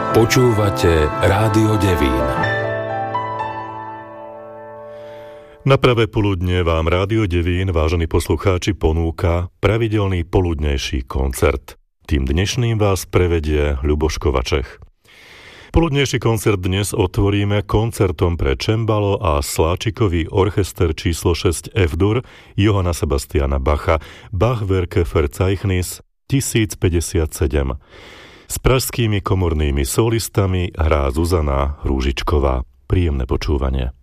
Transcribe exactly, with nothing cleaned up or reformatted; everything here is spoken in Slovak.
Počúvate Rádio Devín. Na pravé poludne vám Rádio Devín, vážení poslucháči, ponúka pravidelný poludnejší koncert. Tým dnešným vás prevedie Ľuboš Kovačech. Poludnejší koncert dnes otvoríme koncertom pre čembalo a sláčikový orchester číslo šesť F-dur Johanna Sebastiana Bacha, Bachwerke Verzeichnis tisícpäťdesiatsedem. S pražskými komornými solistami hrá Zuzana Rúžičková. Príjemné počúvanie.